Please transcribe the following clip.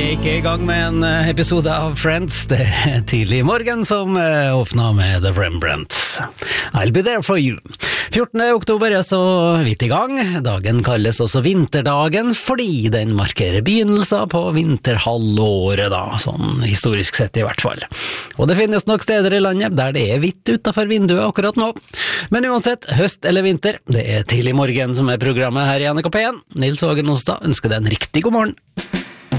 er ikke I gang med en episode av Friends. Det er tidlig I morgen som åpner med The Rembrandts. I'll be there for you. 14. oktober er så vidt I gang. Dagen kalles også vinterdagen, fordi den markerer begynnelsen på vinterhalvåret da, sånn historisk sett I hvert fall. Og det finnes nok steder I landet der det er hvitt utenfor vinduet akkurat nå. Men uansett, høst eller vinter, det er tidlig morgen som er programmet her I NRK P1. Nils Ågen Ostad ønsker deg en riktig god morgen.